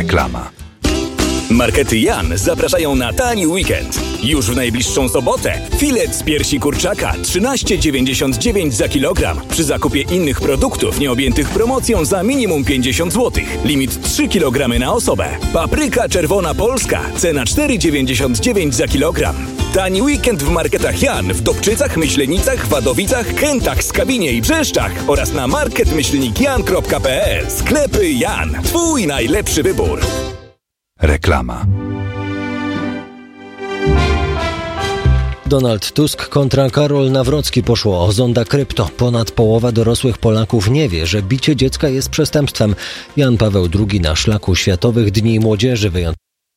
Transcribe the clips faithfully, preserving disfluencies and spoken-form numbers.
Reklama. Markety Jan zapraszają na tani weekend. Już w najbliższą sobotę filet z piersi kurczaka trzynaście dziewięćdziesiąt dziewięć za kilogram. Przy zakupie innych produktów nieobjętych promocją za minimum pięćdziesiąt złotych. Limit trzy kilogramy na osobę. Papryka czerwona polska. Cena cztery dziewięćdziesiąt dziewięć za kilogram. Tani weekend w marketach Jan w Dobczycach, Myślenicach, Wadowicach, Kętach, Skawinie i Brzeszczach oraz na market myślnik jan kropka p l. Sklepy Jan. Twój najlepszy wybór. Reklama. Donald Tusk kontra Karol Nawrocki poszło o zonda krypto. Ponad połowa dorosłych Polaków nie wie, że bicie dziecka jest przestępstwem. Jan Paweł drugi na szlaku Światowych Dni Młodzieży wyjątkowo.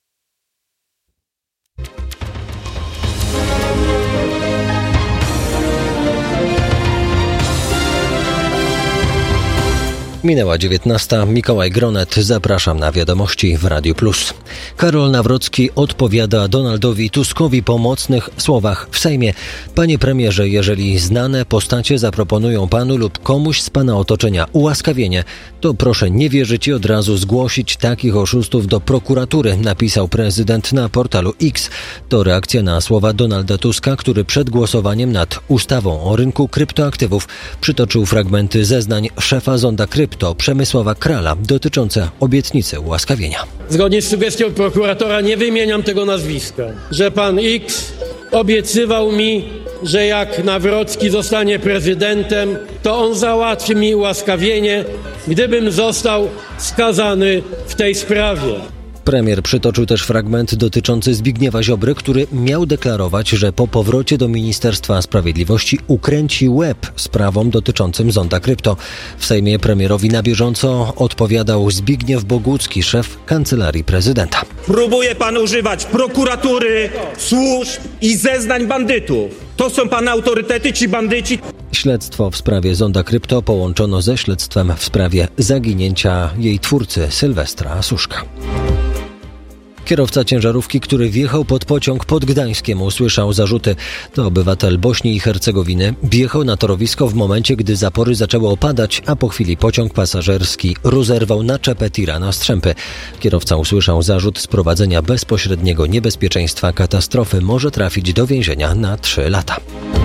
Minęła dziewiętnasta. Mikołaj Gronet. Zapraszam na wiadomości w Radiu Plus. Karol Nawrocki odpowiada Donaldowi Tuskowi po mocnych słowach w Sejmie. Panie premierze, jeżeli znane postacie zaproponują panu lub komuś z pana otoczenia ułaskawienie, to proszę nie wierzyć i od razu zgłosić takich oszustów do prokuratury, napisał prezydent na portalu X. To reakcja na słowa Donalda Tuska, który przed głosowaniem nad ustawą o rynku kryptoaktywów przytoczył fragmenty zeznań szefa zonda krypto Przemysława Krala dotyczące obietnicy ułaskawienia. Zgodnie z sugestią prokuratora nie wymieniam tego nazwiska, że pan X obiecywał mi, że jak Nawrocki zostanie prezydentem, to on załatwi mi ułaskawienie, gdybym został skazany w tej sprawie. Premier przytoczył też fragment dotyczący Zbigniewa Ziobry, który miał deklarować, że po powrocie do Ministerstwa Sprawiedliwości ukręci łeb sprawom dotyczącym zonda krypto. W Sejmie premierowi na bieżąco odpowiadał Zbigniew Bogucki, szef Kancelarii Prezydenta. Próbuje pan używać prokuratury, służb i zeznań bandytów. To są pana autorytety, ci bandyci. Śledztwo w sprawie zonda krypto połączono ze śledztwem w sprawie zaginięcia jej twórcy Sylwestra Suszka. Kierowca ciężarówki, który wjechał pod pociąg pod Gdańskiem, usłyszał zarzuty. To obywatel Bośni i Hercegowiny. Wjechał na torowisko w momencie, gdy zapory zaczęły opadać, a po chwili pociąg pasażerski rozerwał naczepę tira na strzępy. Kierowca usłyszał zarzut sprowadzenia bezpośredniego niebezpieczeństwa katastrofy. Może trafić do więzienia na trzy lata.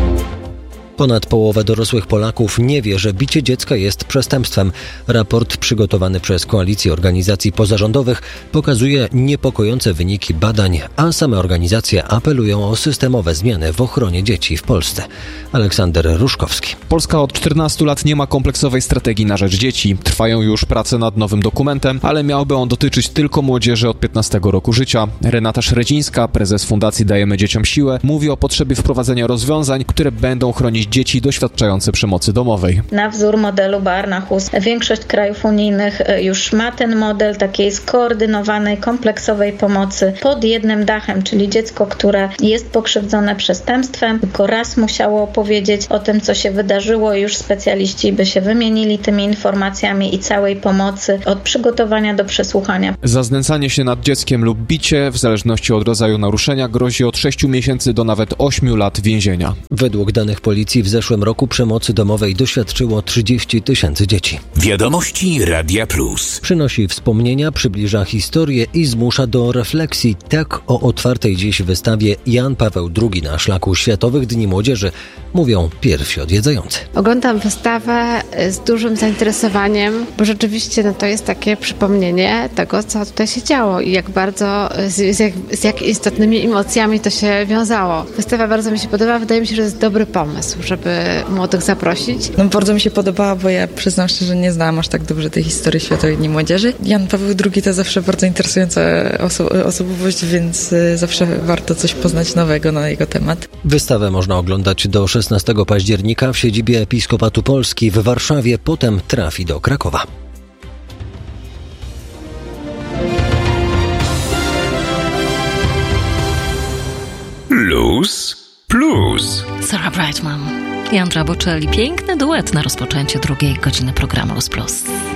Ponad połowa dorosłych Polaków nie wie, że bicie dziecka jest przestępstwem. Raport przygotowany przez Koalicję Organizacji Pozarządowych pokazuje niepokojące wyniki badań, a same organizacje apelują o systemowe zmiany w ochronie dzieci w Polsce. Aleksander Ruszkowski. Polska od czternastu lat nie ma kompleksowej strategii na rzecz dzieci. Trwają już prace nad nowym dokumentem, ale miałby on dotyczyć tylko młodzieży od piętnastego roku życia. Renata Szredzińska, prezes Fundacji Dajemy Dzieciom Siłę, mówi o potrzebie wprowadzenia rozwiązań, które będą chronić dzieci doświadczające przemocy domowej. Na wzór modelu Barnahus większość krajów unijnych już ma ten model takiej skoordynowanej, kompleksowej pomocy pod jednym dachem, czyli dziecko, które jest pokrzywdzone przestępstwem, tylko raz musiało opowiedzieć o tym, co się wydarzyło i już specjaliści by się wymienili tymi informacjami i całej pomocy od przygotowania do przesłuchania. Za znęcanie się nad dzieckiem lub bicie, w zależności od rodzaju naruszenia, grozi od sześciu miesięcy do nawet ośmiu lat więzienia. Według danych policji w zeszłym roku przemocy domowej doświadczyło trzydzieści tysięcy dzieci. Wiadomości Radia Plus. Przynosi wspomnienia, przybliża historię i zmusza do refleksji. Tak o otwartej dziś wystawie Jan Paweł drugi na szlaku Światowych Dni Młodzieży mówią pierwsi odwiedzający. Oglądam wystawę z dużym zainteresowaniem, bo rzeczywiście no, to jest takie przypomnienie tego, co tutaj się działo i jak bardzo, z, z, jak, z jak istotnymi emocjami to się wiązało. Wystawa bardzo mi się podoba, wydaje mi się, że jest dobry pomysł, żeby młodych zaprosić. No, bardzo mi się podobała, bo ja przyznam szczerze, że nie znałam aż tak dobrze tej historii Światowych Dni Młodzieży. Jan Paweł drugi to zawsze bardzo interesująca oso- osobowość, więc zawsze warto coś poznać nowego na jego temat. Wystawę można oglądać do szesnastego października w siedzibie Episkopatu Polski w Warszawie, potem trafi do Krakowa. Luz Plus. Sarah Brightman i Andra Bocelli. Piękny duet na rozpoczęcie drugiej godziny programu Luz Plus.